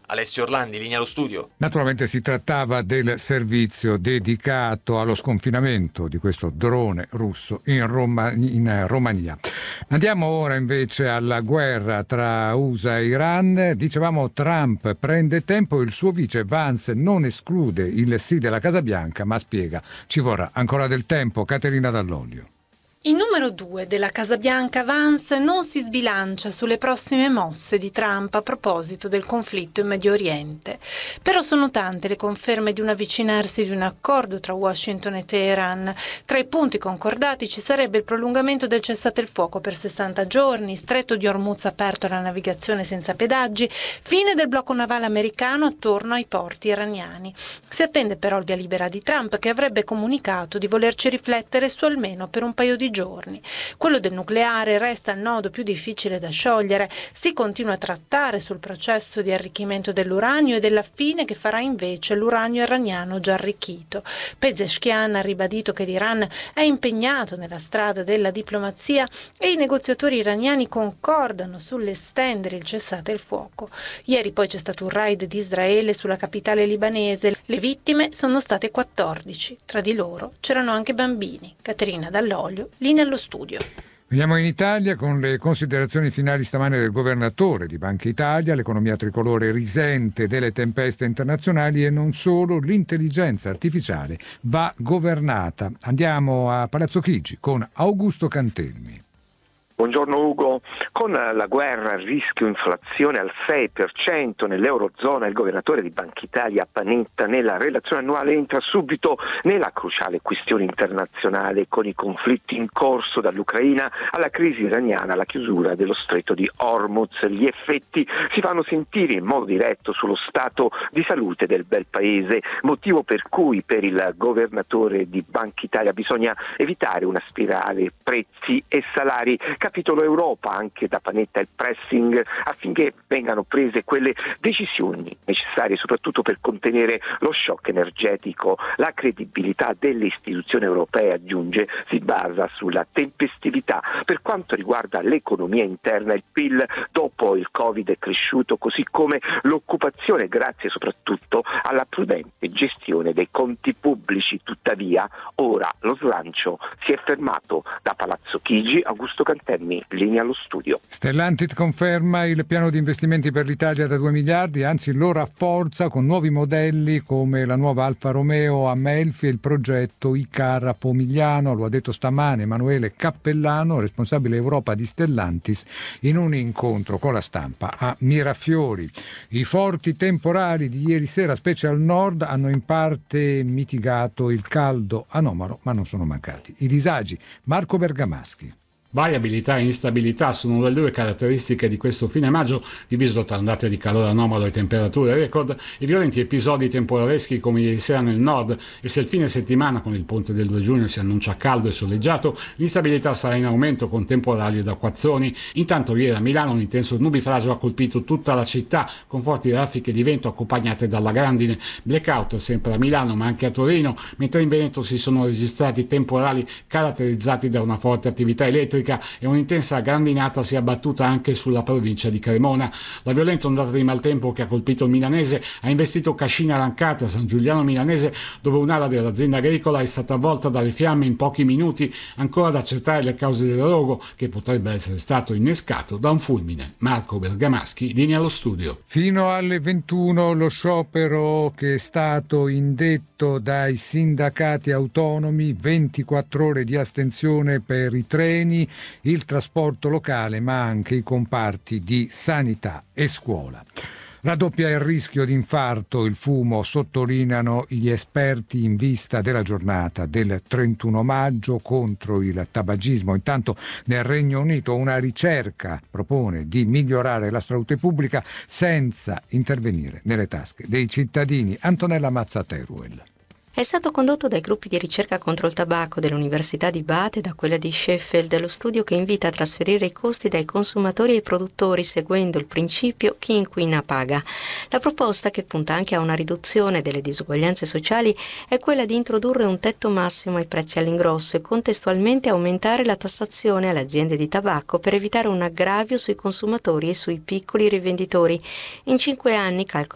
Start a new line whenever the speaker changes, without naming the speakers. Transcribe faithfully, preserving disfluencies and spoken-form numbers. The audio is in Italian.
Alessio Orlandi, linea allo studio.
Naturalmente si trattava del servizio dedicato allo sconfinamento di questo drone russo in, Roma, in Romania. Andiamo ora invece alla guerra tra U S A e Iran. Dicevamo, Trump prende tempo, il suo vice Vance non esclude il sì della Casa Bianca, ma spiega ci vorrà ancora del tempo. Caterina Dall'Olio.
Il numero due della Casa Bianca, Vance, non si sbilancia sulle prossime mosse di Trump a proposito del conflitto in Medio Oriente. Però sono tante le conferme di un avvicinarsi di un accordo tra Washington e Teheran. Tra i punti concordati ci sarebbe il prolungamento del cessate il fuoco per sessanta giorni, stretto di Hormuz aperto alla navigazione senza pedaggi, fine del blocco navale americano attorno ai porti iraniani. Si attende però il via libera di Trump, che avrebbe comunicato di volerci riflettere su almeno per un paio di giorni. Quello del nucleare resta il nodo più difficile da sciogliere. Si continua a trattare sul processo di arricchimento dell'uranio e della fine che farà invece l'uranio iraniano già arricchito. Pezeshkian ha ribadito che l'Iran è impegnato nella strada della diplomazia e i negoziatori iraniani concordano sull'estendere il cessate il fuoco. Ieri poi c'è stato un raid di Israele sulla capitale libanese. Le vittime sono state quattordici. Tra di loro c'erano anche bambini. Caterina Dall'Olio, linea allo studio.
Veniamo in Italia con le considerazioni finali stamane del governatore di Banca Italia. L'economia tricolore risente delle tempeste internazionali e non solo, l'intelligenza artificiale va governata. Andiamo a Palazzo Chigi con Augusto Cantelmi.
Buongiorno Ugo. Con la guerra a rischio inflazione al sei per cento nell'Eurozona, il governatore di Banca Italia Panetta nella relazione annuale entra subito nella cruciale questione internazionale, con i conflitti in corso dall'Ucraina alla crisi iraniana, alla chiusura dello stretto di Hormuz. Gli effetti si fanno sentire in modo diretto sullo stato di salute del bel paese, motivo per cui per il governatore di Banca Italia bisogna evitare una spirale prezzi e salari. Capitolo Europa, anche da Panetta il pressing affinché vengano prese quelle decisioni necessarie soprattutto per contenere lo shock energetico. La credibilità delle istituzioni europee, aggiunge, si basa sulla tempestività. Per quanto riguarda l'economia interna, il P I L dopo il Covid è cresciuto, così come l'occupazione, grazie soprattutto alla prudente gestione dei conti pubblici. Tuttavia ora lo slancio si è fermato. Da Palazzo Chigi, Augusto Cantelmi, linea allo studio.
Stellantis conferma il piano di investimenti per l'Italia da due miliardi, anzi lo rafforza con nuovi modelli come la nuova Alfa Romeo a Melfi e il progetto Icar a Pomigliano. Lo ha detto stamane Emanuele Cappellano, responsabile Europa di Stellantis, in un incontro con la stampa a Mirafiori. I forti temporali di ieri sera, specie al nord, hanno in parte mitigato il caldo anomalo, ma non sono mancati i disagi. Marco Bergamaschi.
Variabilità e instabilità sono le due caratteristiche di questo fine maggio, diviso tra ondate di calore anomalo e temperature record e violenti episodi temporaleschi come ieri sera nel nord. E se il fine settimana con il ponte del due giugno si annuncia caldo e soleggiato, l'instabilità sarà in aumento con temporali ed acquazzoni. Intanto ieri a Milano un intenso nubifragio ha colpito tutta la città con forti raffiche di vento accompagnate dalla grandine. Blackout sempre a Milano ma anche a Torino, mentre in Veneto si sono registrati temporali caratterizzati da una forte attività elettrica e un'intensa grandinata si è abbattuta anche sulla provincia di Cremona. La violenta ondata di maltempo che ha colpito il milanese ha investito Cascina Rancate a San Giuliano Milanese, dove un'ala dell'azienda agricola è stata avvolta dalle fiamme in pochi minuti, ancora da accertare le cause del rogo che potrebbe essere stato innescato da un fulmine. Marco Bergamaschi, linea allo studio.
Fino alle ventuno lo sciopero che è stato indetto dai sindacati autonomi, ventiquattro ore di astensione per i treni, il trasporto locale, ma anche i comparti di sanità e scuola. Raddoppia il rischio di infarto, il fumo, sottolineano gli esperti in vista della giornata del trentuno maggio contro il tabagismo. Intanto nel Regno Unito una ricerca propone di migliorare la salute pubblica senza intervenire nelle tasche dei cittadini. Antonella Mazza-Teruel.
È stato condotto dai gruppi di ricerca contro il tabacco dell'Università di Bath e da quella di Sheffield, lo studio che invita a trasferire i costi dai consumatori ai produttori seguendo il principio chi inquina paga. La proposta, che punta anche a una riduzione delle disuguaglianze sociali, è quella di introdurre un tetto massimo ai prezzi all'ingrosso e contestualmente aumentare la tassazione alle aziende di tabacco per evitare un aggravio sui consumatori e sui piccoli rivenditori. In cinque anni, calcola